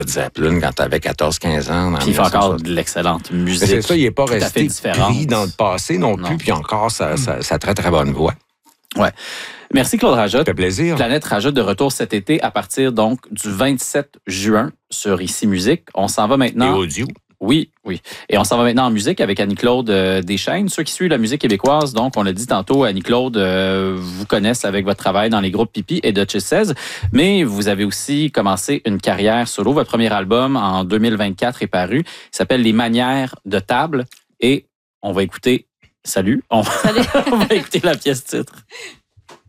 Zeppelin quand tu avais 14-15 ans. Puis il fait encore de l'excellente musique. C'est ça, il n'est pas resté différente. pris dans le passé non plus, puis encore sa très, très bonne voix. Ouais. Merci Claude Rajotte. Ça fait plaisir. Planète Rajotte de retour cet été à partir donc du 27 juin sur Ici Musique. On s'en va maintenant. Et audio. Oui. Et on s'en va maintenant en musique avec Annie-Claude Deschaines. Ceux qui suivent la musique québécoise, donc on l'a dit tantôt, Annie-Claude vous connaissent avec votre travail dans les groupes Pipi et Duchess 16, mais vous avez aussi commencé une carrière solo. Votre premier album en 2024 est paru. Il s'appelle Les manières de table et on va écouter... Salut. On va écouter la pièce titre.